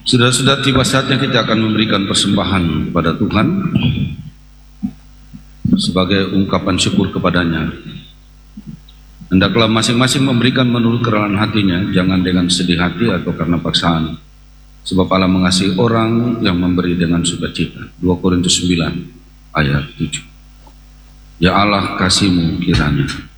Sudah tiba saatnya kita akan memberikan persembahan kepada Tuhan sebagai ungkapan syukur kepadanya. Hendaklah masing-masing memberikan menurut kerelaan hatinya, jangan dengan sedih hati atau karena paksaan. Sebab Allah mengasihi orang yang memberi dengan sukacita. 2 Korintus 9 ayat 7. Ya Allah, kasih-Mu kiranya